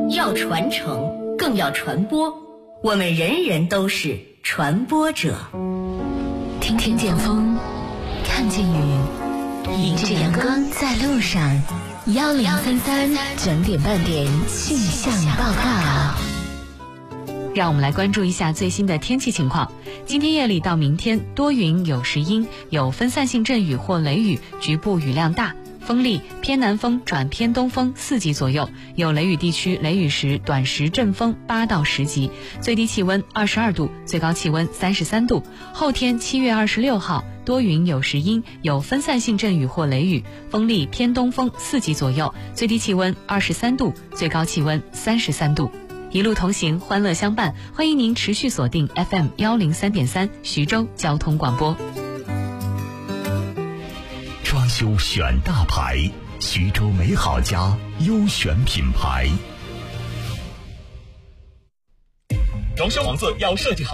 要传承，更要传播。我们人人都是传播者。 听见风，看见雨，迎着阳光在路上。1033整点半点气象报告。 让我们来关注一下最新的天气情况。今天夜里到明天多云有时阴，有分散性阵雨或雷雨，局部雨量大，风力偏南风转偏东风4级左右，有雷雨地区雷雨时短时阵风8到10级，最低气温22度，最高气温33度。后天7月26号多云有时阴，有分散性阵雨或雷雨，风力偏东风4级左右，最低气温23度，最高气温33度。一路同行，欢乐相伴，欢迎您持续锁定 FM 103.3徐州交通广播。 装修选大牌，徐州美好家优选品牌。 装修房子要设计好。